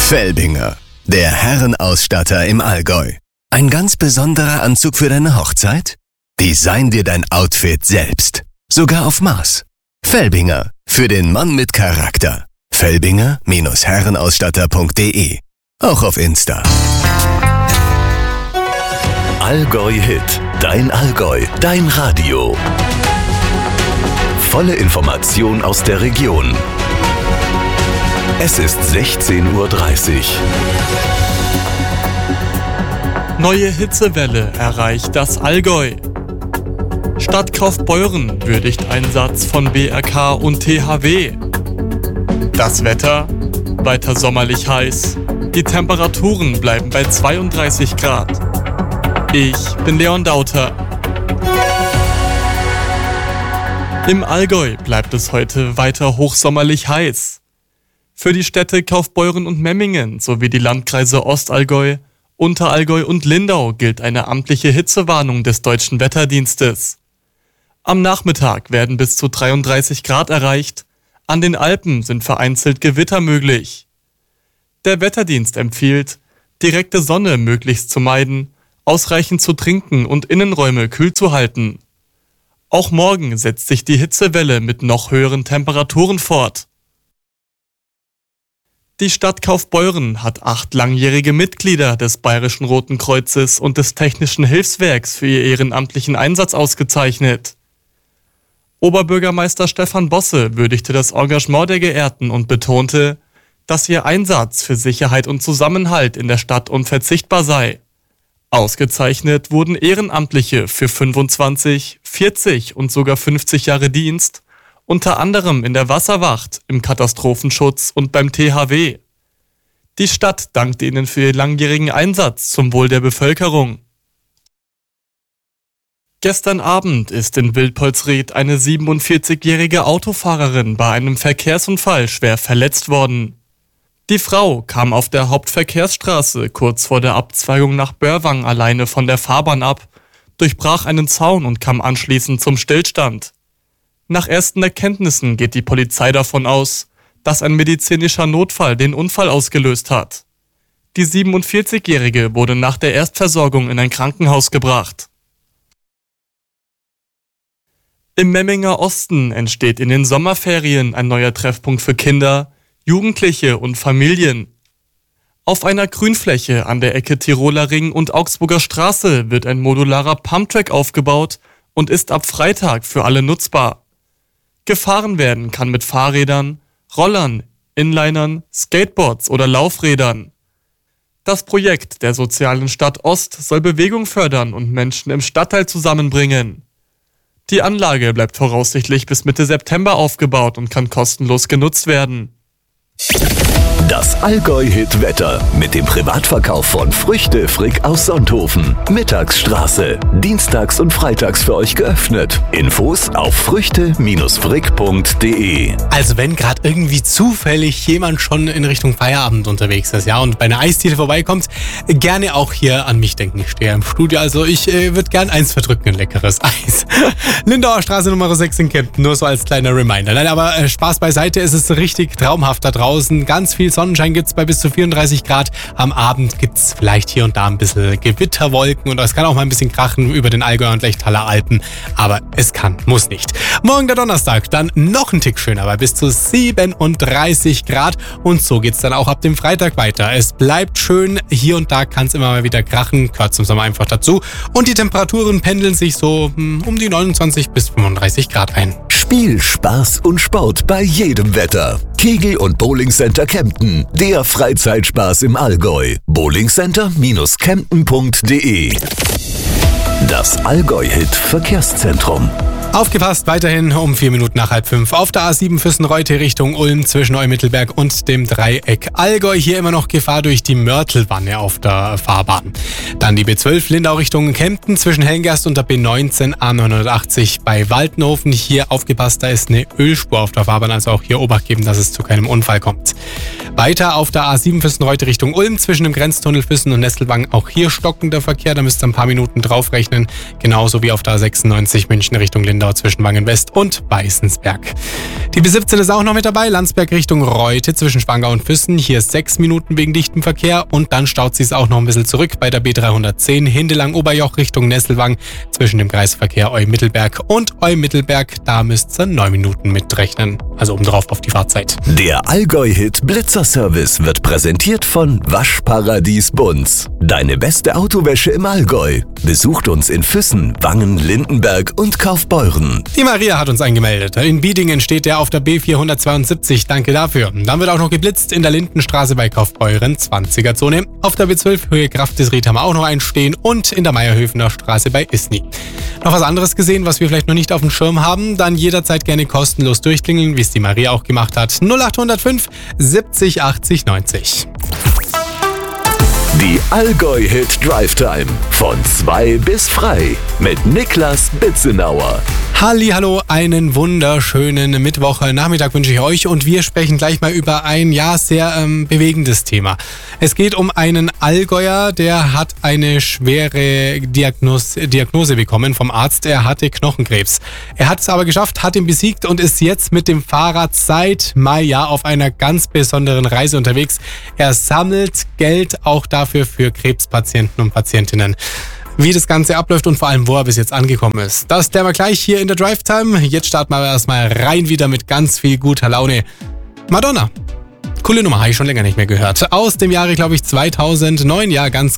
Felbinger, der Herrenausstatter im Allgäu. Ein ganz besonderer Anzug für deine Hochzeit? Design dir dein Outfit selbst. Sogar auf Maß. Felbinger, für den Mann mit Charakter. Felbinger-herrenausstatter.de. Auch auf Insta. Allgäu Hit. Dein Allgäu. Dein Radio. Volle Information aus der Region. Es ist 16:30 Uhr. Neue Hitzewelle erreicht das Allgäu. Stadt Kaufbeuren würdigt Einsatz von BRK und THW. Das Wetter? Weiter sommerlich heiß. Die Temperaturen bleiben bei 32 Grad. Ich bin Leon Dauter. Im Allgäu bleibt es heute weiter hochsommerlich heiß. Für die Städte Kaufbeuren und Memmingen sowie die Landkreise Ostallgäu, Unterallgäu und Lindau gilt eine amtliche Hitzewarnung des Deutschen Wetterdienstes. Am Nachmittag werden bis zu 33 Grad erreicht. An den Alpen sind vereinzelt Gewitter möglich. Der Wetterdienst empfiehlt, direkte Sonne möglichst zu meiden, ausreichend zu trinken und Innenräume kühl zu halten. Auch morgen setzt sich die Hitzewelle mit noch höheren Temperaturen fort. Die Stadt Kaufbeuren hat 8 langjährige Mitglieder des Bayerischen Roten Kreuzes und des Technischen Hilfswerks für ihr ehrenamtlichen Einsatz ausgezeichnet. Oberbürgermeister Stefan Bosse würdigte das Engagement der Geehrten und betonte, dass ihr Einsatz für Sicherheit und Zusammenhalt in der Stadt unverzichtbar sei. Ausgezeichnet wurden Ehrenamtliche für 25, 40 und sogar 50 Jahre Dienst, unter anderem in der Wasserwacht, im Katastrophenschutz und beim THW. Die Stadt dankt ihnen für ihren langjährigen Einsatz zum Wohl der Bevölkerung. Gestern Abend ist in Wildpolsried eine 47-jährige Autofahrerin bei einem Verkehrsunfall schwer verletzt worden. Die Frau kam auf der Hauptverkehrsstraße kurz vor der Abzweigung nach Börwang alleine von der Fahrbahn ab, durchbrach einen Zaun und kam anschließend zum Stillstand. Nach ersten Erkenntnissen geht die Polizei davon aus, dass ein medizinischer Notfall den Unfall ausgelöst hat. Die 47-Jährige wurde nach der Erstversorgung in ein Krankenhaus gebracht. Im Memminger Osten entsteht in den Sommerferien ein neuer Treffpunkt für Kinder, Jugendliche und Familien. Auf einer Grünfläche an der Ecke Tiroler Ring und Augsburger Straße wird ein modularer Pumptrack aufgebaut und ist ab Freitag für alle nutzbar. Gefahren werden kann mit Fahrrädern, Rollern, Inlinern, Skateboards oder Laufrädern. Das Projekt der sozialen Stadt Ost soll Bewegung fördern und Menschen im Stadtteil zusammenbringen. Die Anlage bleibt voraussichtlich bis Mitte September aufgebaut und kann kostenlos genutzt werden. Das Allgäu-Hit-Wetter mit dem Privatverkauf von Früchte Frick aus Sonthofen. Mittagsstraße. Dienstags und freitags für euch geöffnet. Infos auf früchte-frick.de. Also wenn gerade irgendwie zufällig jemand schon in Richtung Feierabend unterwegs ist, ja, und bei einer Eisdiele vorbeikommt, gerne auch hier an mich denken. Ich stehe im Studio, also ich würde gern eins verdrücken, ein leckeres Eis. Lindauer Straße Nummer 6 in Kempten, nur so als kleiner Reminder. Nein, aber Spaß beiseite, es ist richtig traumhaft da draußen. Ganz viel Sonnenschein gibt's bei bis zu 34 Grad. Am Abend gibt's vielleicht hier und da ein bisschen Gewitterwolken und es kann auch mal ein bisschen krachen über den Allgäu und Lechtaler Alpen. Aber es kann, muss nicht. Morgen der Donnerstag, dann noch ein Tick schöner bei bis zu 37 Grad. Und so geht's dann auch ab dem Freitag weiter. Es bleibt schön. Hier und da kann es immer mal wieder krachen. Gehört zum Sommer einfach dazu. Und die Temperaturen pendeln sich so um die 29 bis 35 Grad ein. Spiel, Spaß und Sport bei jedem Wetter. Kegel- und Bowlingcenter Kempten. Der Freizeitspaß im Allgäu. bowlingcenter-kempten.de. Das Allgäu-Hit Verkehrszentrum. Aufgepasst, weiterhin um 4 Minuten nach 4:30 auf der A7 Füssen-Reutte Richtung Ulm zwischen Eumittelberg und dem Dreieck Allgäu. Hier immer noch Gefahr durch die Mörtelwanne auf der Fahrbahn. Dann die B12 Lindau Richtung Kempten zwischen Hellengerst und der B19 A980 bei Waltenhofen. Hier aufgepasst, da ist eine Ölspur auf der Fahrbahn, also auch hier Obacht geben, dass es zu keinem Unfall kommt. Weiter auf der A7 Füssen-Reute Richtung Ulm zwischen dem Grenztunnel Füssen und Nesselwang. Auch hier stockender Verkehr, da müsst ihr ein paar Minuten draufrechnen. Genauso wie auf der A96 München Richtung Lindau zwischen Wangen-West und Weißensberg. Die B17 ist auch noch mit dabei. Landsberg Richtung Reute zwischen Schwangau und Füssen. Hier 6 Minuten wegen dichtem Verkehr. Und dann staut sie es auch noch ein bisschen zurück bei der B310 Hindelang-Oberjoch Richtung Nesselwang zwischen dem Kreisverkehr Eu-Mittelberg und Eu-Mittelberg. Da müsst ihr 9 Minuten mitrechnen. Also obendrauf auf die Fahrzeit. Der Allgäu-Hit Blitzer-Service wird präsentiert von Waschparadies Bunz. Deine beste Autowäsche im Allgäu. Besucht uns in Füssen, Wangen, Lindenberg und Kaufbeuren. Die Maria hat uns eingemeldet. In Biedingen steht der auf der B472. Danke dafür. Dann wird auch noch geblitzt in der Lindenstraße bei Kaufbeuren, 20er-Zone. Auf der B12 Höhe Grafdesried haben wir auch noch einen stehen und in der Meierhöfener Straße bei Isny. Noch was anderes gesehen, was wir vielleicht noch nicht auf dem Schirm haben? Dann jederzeit gerne kostenlos durchklingeln, wie es die Maria auch gemacht hat. 0805 70 80 90. Die Allgäu-Hit Drive Time von 2 bis frei mit Niklas Bitzenauer. Hallihallo, einen wunderschönen Mittwochnachmittag wünsche ich euch und wir sprechen gleich mal über ein sehr bewegendes Thema. Es geht um einen Allgäuer, der hat eine schwere Diagnose bekommen vom Arzt. Er hatte Knochenkrebs. Er hat es aber geschafft, hat ihn besiegt und ist jetzt mit dem Fahrrad seit Mai auf einer ganz besonderen Reise unterwegs. Er sammelt Geld auch dafür für Krebspatienten und Patientinnen. Wie das Ganze abläuft und vor allem, wo er bis jetzt angekommen ist. Das klären wir gleich hier in der Drive Time. Jetzt starten wir erstmal rein wieder mit ganz viel guter Laune. Madonna. Coole Nummer, habe ich schon länger nicht mehr gehört. Aus dem Jahre, glaube ich, 2009. Ja, ganz